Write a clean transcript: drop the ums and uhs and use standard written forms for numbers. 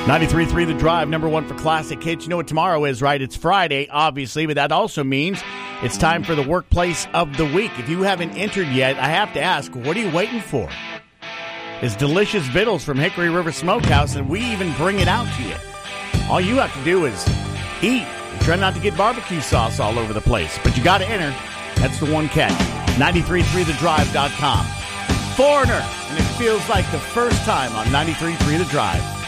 93.3 The Drive, number one for classic hits. You know what tomorrow is, right? It's Friday, obviously, but that also means it's time for the Workplace of the Week. If you haven't entered yet, I have to ask, what are you waiting for? It's delicious vittles from Hickory River Smokehouse, and we even bring it out to you. All you have to do is eat. Try not to get barbecue sauce all over the place, but you got to enter. That's the one catch. 93.3thedrive.com. Foreigner, and it feels like the first time on 93.3 The Drive.